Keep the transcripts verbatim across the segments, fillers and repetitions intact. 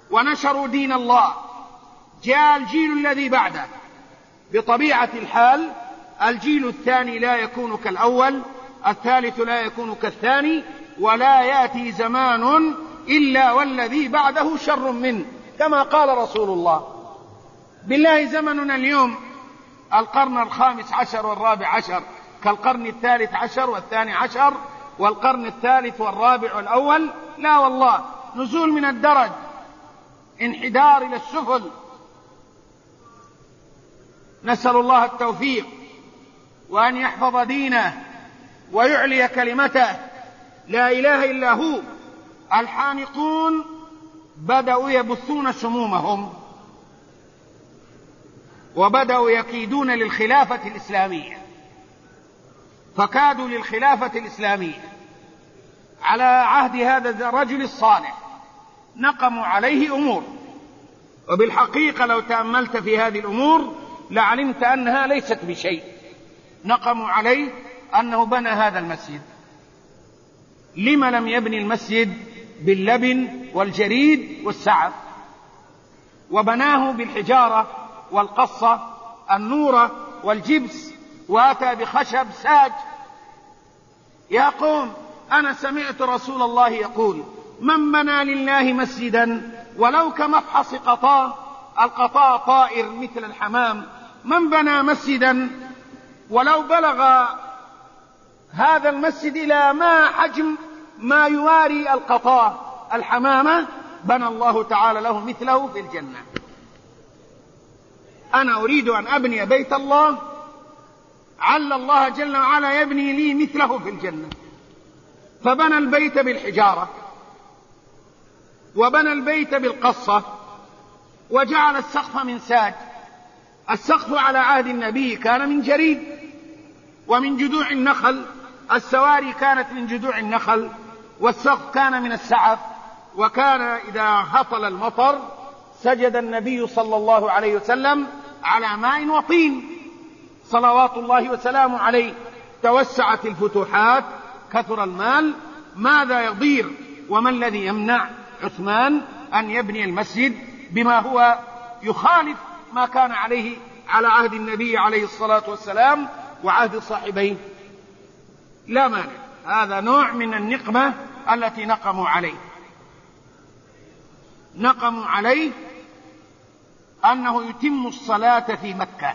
ونشروا دين الله. جاء الجيل الذي بعده، بطبيعة الحال الجيل الثاني لا يكون كالأول، الثالث لا يكون كالثاني، ولا يأتي زمان إلا والذي بعده شر منه، كما قال رسول الله. بالله زمننا اليوم القرن الخامس عشر والرابع عشر كالقرن الثالث عشر والثاني عشر والقرن الثالث والرابع والأول؟ لا والله، نزول من الدرج، انحدار إلى السفل. نسأل الله التوفيق وأن يحفظ دينه ويعلي كلمته، لا إله إلا هو. الحانقون بدأوا يبثون سمومهم وبدأوا يكيدون للخلافة الإسلامية، فكادوا للخلافة الإسلامية على عهد هذا الرجل الصالح. نقموا عليه أمور، وبالحقيقة لو تأملت في هذه الأمور لعلمت أنها ليست بشيء. نقموا عليه أنه بنى هذا المسجد. لم لم يبني المسجد باللبن والجريد والسعف، وبناه بالحجارة والقصة النورة والجبس، وأتى بخشب ساج؟ يا قوم، أنا سمعت رسول الله يقول: من بنى لله مسجدا ولو كمفحص قطاة، القطاة طائر مثل الحمام، من بنى مسجدا ولو بلغ هذا المسجد إلى ما حجم ما يواري القطاة الحمامة، بنى الله تعالى له مثله في الجنة. أنا أريد أن أبني بيت الله، عل الله جل وعلا يبني لي مثله في الجنة. فبنى البيت بالحجارة، وبنى البيت بالقصة، وجعل السقف من ساج. السقف على عهد النبي كان من جريد ومن جذوع النخل، السواري كانت من جذوع النخل، والسقف كان من السعف. وكان إذا هطل المطر سجد النبي صلى الله عليه وسلم على ماء وطين صلوات الله وسلامه عليه. توسعت الفتوحات، كثر المال، ماذا يضير وما الذي يمنع عثمان أن يبني المسجد بما هو يخالف ما كان عليه على عهد النبي عليه الصلاة والسلام وعهد صاحبيه؟ لا مانع، هذا نوع من النقمة التي نقموا عليه. نقموا عليه أنه يتم الصلاة في مكة،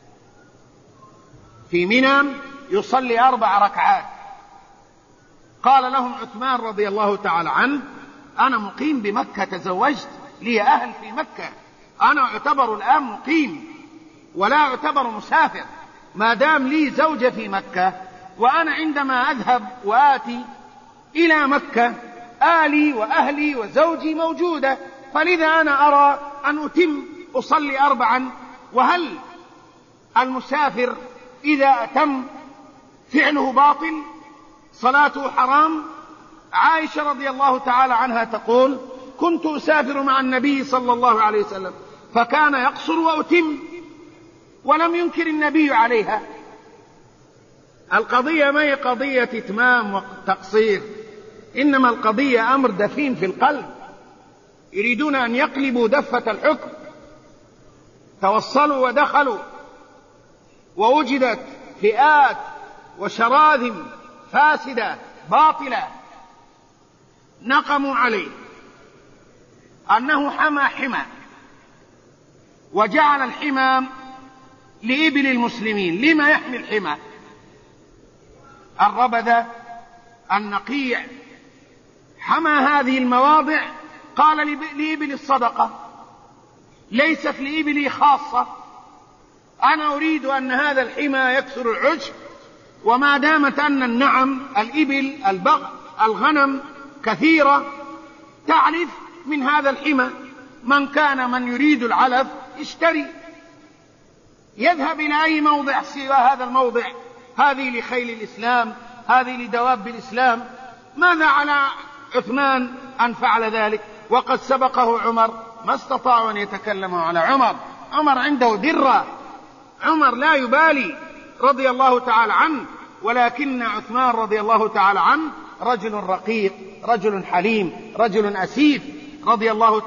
في منى يصلي أربع ركعات. قال لهم عثمان رضي الله تعالى عنه: أنا مقيم بمكة، تزوجت، لي أهل في مكة، أنا أعتبر الآن مقيم ولا أعتبر مسافر، ما دام لي زوجة في مكة، وأنا عندما أذهب وآتي إلى مكة آلي وأهلي وزوجي موجودة، فلذا أنا أرى أن أتم أصلي أربعا. وهل المسافر إذا أتم فعله باطل؟ صلاته حرام؟ عائشة رضي الله تعالى عنها تقول: كنت أسافر مع النبي صلى الله عليه وسلم فكان يقصر وأتم، ولم ينكر النبي عليها. القضية ما هي قضية إتمام وتقصير، إنما القضية أمر دفين في القلب، يريدون أن يقلبوا دفة الحكم. توصلوا ودخلوا، ووجدت فئات وشراذم فاسدة باطلة. نقموا عليه أنه حمى حمى، وجعل الحمى لإبل المسلمين. لما يحمي الحمى؟ الربذة، النقيع، حمى هذه المواضع. قال لإبل الصدقة، ليست لإبلي خاصة. أنا أريد أن هذا الحمى يكسر العشب، وما دامت أن النعم، الإبل، البقر، الغنم كثيرة، تعرف من هذا الحمى. من كان من يريد العلف اشتري، يذهب إلى أي موضع سوى هذا الموضع. هذه لخيل الإسلام، هذه لدواب الإسلام. ماذا على عثمان أن فعل ذلك؟ وقد سبقه عمر، ما استطاعوا أن يتكلموا على عمر. عمر عنده درة، عمر لا يبالي رضي الله تعالى عنه. ولكن عثمان رضي الله تعالى عنه رجل رقيق، رجل حليم، رجل أسيف رضي الله